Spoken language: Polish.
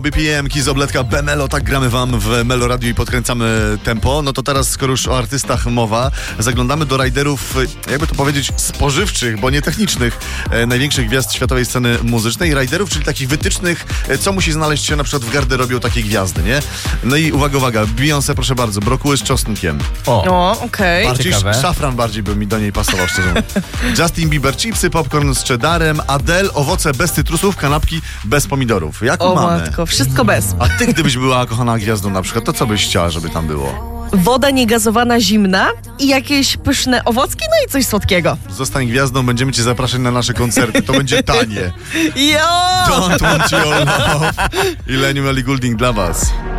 BPM, Kizobletka, Bemelo, tak gramy wam w Melo Radio i podkręcamy tempo. No to teraz, skoro już o artystach mowa, zaglądamy do rajderów, jakby to powiedzieć, spożywczych, bo nie technicznych, największych gwiazd światowej sceny muzycznej. Rajderów, czyli takich wytycznych, co musi znaleźć się na przykład w garderobie u takiej gwiazdy, nie? No i uwaga, Beyoncé, proszę bardzo, brokuły z czosnkiem. Okej. Bardziej szafran bardziej by mi do niej pasował, szczerze mówiąc. Justin Bieber, chipsy, popcorn z cheddarem, Adele, owoce bez cytrusów, kanapki bez pomidorów. Jak mamy? Matko, wszystko bez. A ty, gdybyś była kochana gwiazdą na przykład, to co byś chciała, żeby tam było? Woda niegazowana, zimna i jakieś pyszne owocki, no i coś słodkiego. Zostań gwiazdą, będziemy cię zapraszać na nasze koncerty, to będzie tanie. Jo! Don't want your love. I Leniu Ellie Goulding dla was.